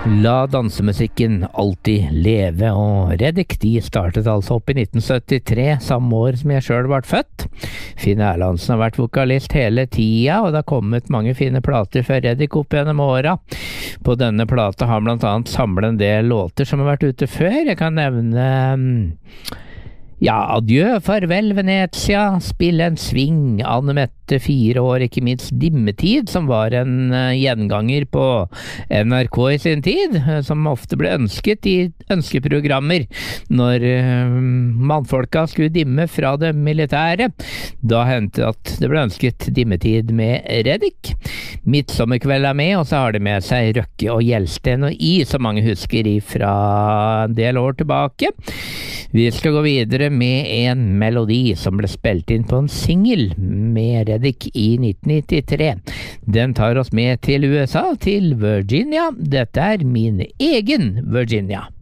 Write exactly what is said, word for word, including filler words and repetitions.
La dansemusikken alltid leve, og Reddik de startet altså opp i nitten syttitre, samme år som jeg selv ble født. Finn Erlandsen har vært vokalist hele tida, og det har kommet mange fine plater for Reddik opp gjennom åra. På denne plata har han blant annet samlet en del låter som har vært ute før. Jeg kan nevne ja, Adjø, farvel Venezia, Spill en sving, Anne Mette, fire år, ikke minst Dimmetid, som var en uh, gjenganger på N R K i sin tid, uh, som ofte ble ønsket i ønskeprogrammer når uh, mannfolka skulle dimme fra det militære. Da hendte at det ble ønsket Dimmetid med Reddik. Midtsommerkveld er med, og så har de med seg Røkke og Gjelsten og I, som mange husker fra en del år tilbake. Vi skal gå videre med en melodi som ble spilt inn på en single med Reddik i nitten nittitre. Den tar oss med til U S A, til Virginia. Dette er Min egen Virginia.